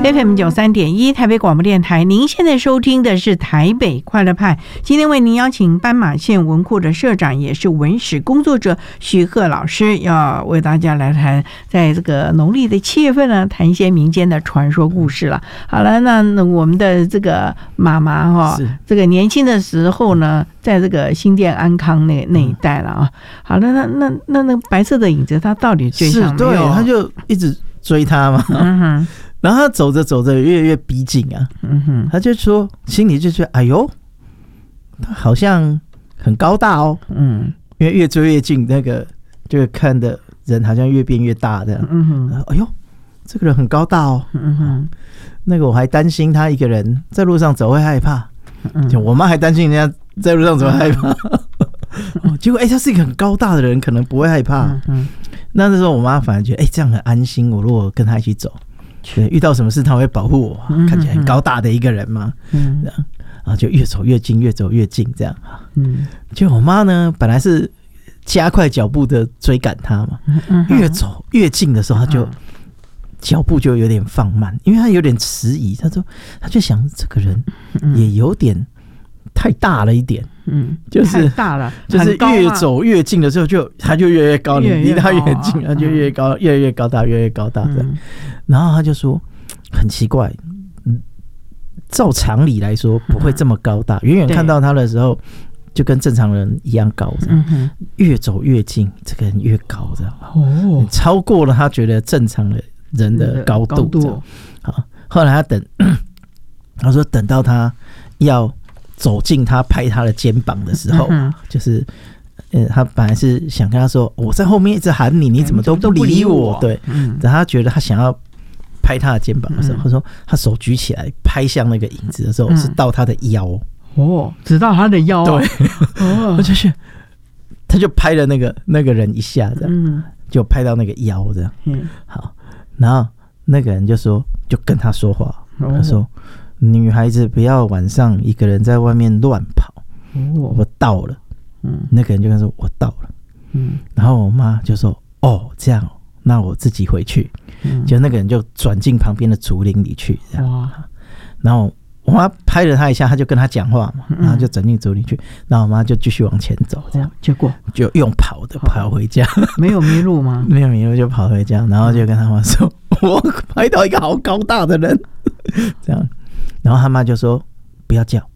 FM93.1 台北广播电台，您现在收听的是台北快乐派。今天为您邀请斑马线文库的社长，也是文史工作者许鹤老师，要为大家来谈，在这个农历的7月份呢，谈一些民间的传说故事了。好了，那我们的这个妈妈哈，这个年轻的时候呢，在这个新店安康那一带了啊。好了，那白色的影子，他到底追上没有？ 对，他就一直追他嘛。然后他走着走着越逼近啊，他就说心里就觉得哎呦，他好像很高大哦，因为越追越近，那个就看的人好像越变越大这样，哎呦，这个人很高大哦，那个我还担心他一个人在路上走会害怕，我妈还担心人家在路上走会害怕，结果他是一个很高大的人，可能不会害怕，那时候我妈反而觉得这样很安心，我如果跟他一起走。对，遇到什么事他会保护我，看起来很高大的一个人嘛，然后就越走越近，越走越近这样。就我妈呢，本来是加快脚步的追赶他嘛，越走越近的时候，他就脚步就有点放慢，因为他有点迟疑。他就想这个人也有点太大了一点，就是太大了， 就是越走越近的时候他就越高，你离他越近，他就越高，越来越高大，越来越高大这样。然后他就说很奇怪，照常理来说不会这么高大，远远看到他的时候就跟正常人一样高，越走越近，这个人越高这样，超过了他觉得正常的人的高度。好，后来他说等到他要走近他拍他的肩膀的时候，就是他本来是想跟他说我在后面一直喊你，你怎么都不理我，对，但他觉得他想要拍他的肩膀的时候，他说他手举起来拍向那个影子的时候，是到他的腰， 直到他的腰， 对，就是他就拍了那个人一下，这样，就拍到那个腰这样，好，然后那个人就跟他说话，他说女孩子不要晚上一个人在外面乱跑，我到了，那个人就跟他说我到了，然后我妈就说这样，那我自己回去，就那个人就转进旁边的竹林里去，然后我妈拍了他一下，他就跟他讲话嘛，然后就转进竹林去，然后我妈就继续往前走，这样， 结果就用跑的跑回家， 没有迷路吗？ 没有迷路就跑回家，然后就跟他妈说我拍到一个好高大的人，这样，然后他妈就说不要叫，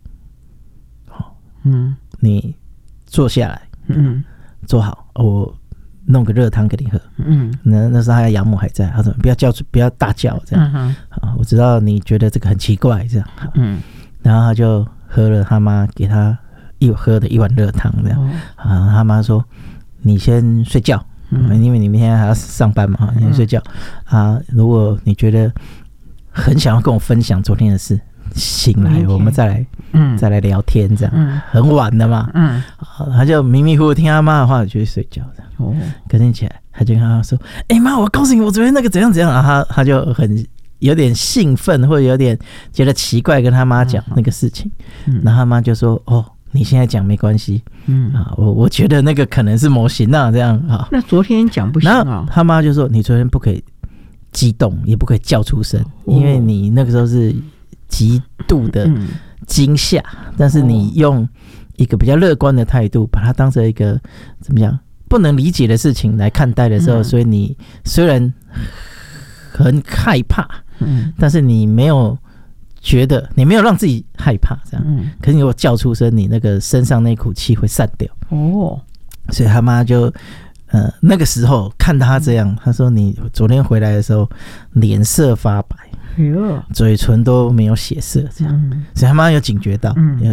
你坐下来，坐好，我弄个热汤给你喝。那时候他的养母还在，他说不要叫，不要大叫，这样。我知道你觉得这个很奇怪，这样。然后他就喝了他妈给他喝的一碗热汤，这样。他妈说你先睡觉，因为你明天还要上班嘛，你先睡觉啊。如果你觉得很想要跟我分享昨天的事，醒来我们再来聊天，这样。很晚了嘛，他就迷迷糊糊听他妈的话，就去睡觉，这样。隔天起来，他就跟他说：“妈，我告诉你，我昨天那个怎样怎样。”然后他就有点兴奋，或者有点觉得奇怪，跟他妈讲那个事情。然后他妈就说：“你现在讲没关系，我觉得那个可能是模型啊，这样啊。” 那昨天讲不行啊。 然后他妈就说：“你昨天不可以激动，也不可以叫出声，因为你那个时候是极度的惊吓，但是你用一个比较乐观的态度，把它当成一个怎么讲不能理解的事情来看待的时候，所以你虽然很害怕，但是你没有觉得，你没有让自己害怕，这样。可是你如果叫出声，你那个身上那股气会散掉。所以他妈就那个时候看他这样，他说你昨天回来的时候脸色发白，嘴唇都没有血色，这样。所以他妈有警觉到，